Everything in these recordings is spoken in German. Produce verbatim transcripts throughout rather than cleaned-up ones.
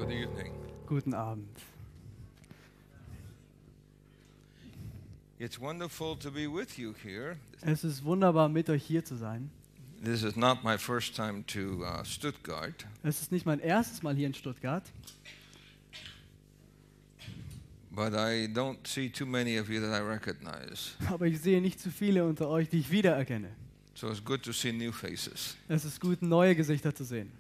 Good evening. Guten Abend. It's wonderful to be with you here. Es ist wunderbar, mit euch hier zu sein. This is not my first time to uh, Stuttgart, Es ist nicht mein erstes Mal hier in Stuttgart, but I don't see too many of you that I recognize. aber ich sehe nicht zu viele unter euch, die ich wiedererkenne. So it's good to see new faces. Es ist gut, neue Gesichter zu sehen.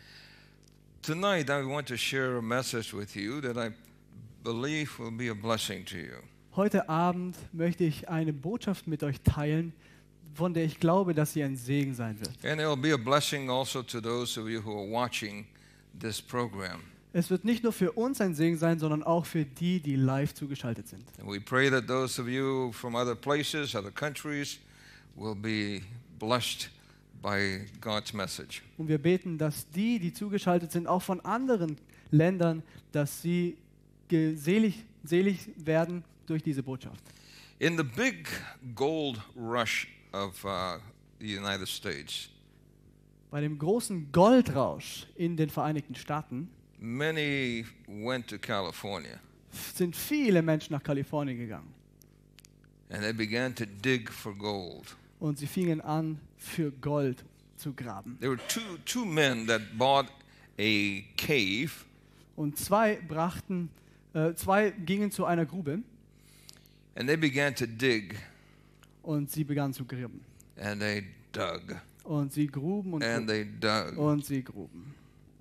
Tonight I want to share a message with you that I believe will be a blessing to you. Heute Abend möchte ich eine Botschaft mit euch teilen, von der ich glaube, dass sie ein Segen sein wird. And it will be a blessing also to those of you who are watching this program. Es wird nicht nur für uns ein Segen sein, sondern auch für die, die live zugeschaltet sind. And we pray that those of you from other places, other countries, will be blessed by God's message. Und wir beten, dass die, die zugeschaltet sind, auch von anderen Ländern, dass sie selig, selig werden durch diese Botschaft. In the big gold rush of uh, the United States, Bei dem großen Goldrausch in den Vereinigten Staaten many went to California sind viele Menschen nach Kalifornien gegangen. and they began to dig for gold. Und sie fingen an, für Gold zu graben. There were two, two men that bought a cave Und zwei brachten, äh, zwei gingen zu einer Grube and they began to dig und sie begannen zu graben. and they dug Und sie gruben und, and they dug und sie gruben.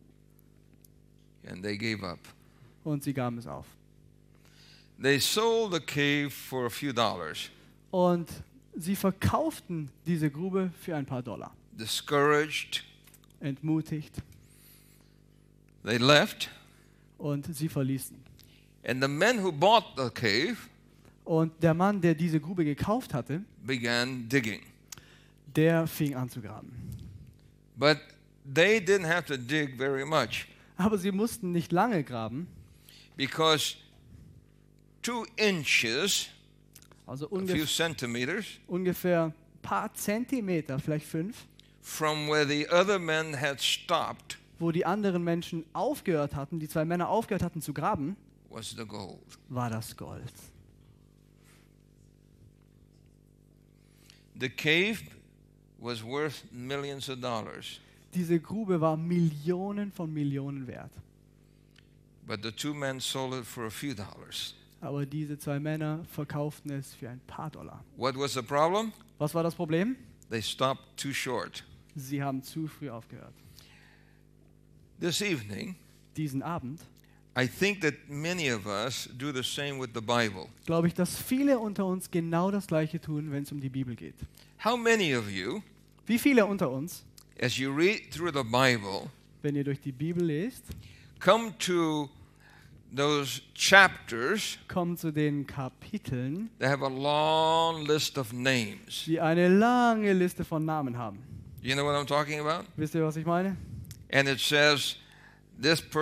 and they gave up. Und sie gaben es auf. They sold the cave for a few dollars. Und sie verkauften diese Grube für ein paar Dollar. Discouraged, Entmutigt. they left, Und sie verließen. and the men who bought the cave Und der Mann, der diese Grube gekauft hatte, began digging. der fing an zu graben. But they didn't have to dig very much Aber sie mussten nicht lange graben, because two inches, also a few ungef centimeters, ungefähr ein paar Zentimeter, vielleicht fünf, from where the other men had stopped wo die anderen Menschen aufgehört hatten, die zwei Männer aufgehört hatten zu graben, was the gold. war das Gold. The cave was worth millions of dollars, Diese Grube war Millionen von Millionen wert. but the two men sold it for a few dollars. Aber diese zwei Männer verkauften es für ein paar Dollar. What was the problem? Was war das Problem? They stopped too short. Sie haben zu früh aufgehört. This evening, Diesen Abend I think that many of us do the same with the Bible. glaube ich, dass viele unter uns genau das Gleiche tun, wenn es um die Bibel geht. How many of you, Wie viele unter uns, as you read through the Bible, wenn ihr durch die Bibel lest, come to those chapters kommen zu den Kapiteln, that have a long list of names? die eine lange Liste von Namen haben. You know what I'm talking about? Wisst ihr, was ich meine? And it says, this person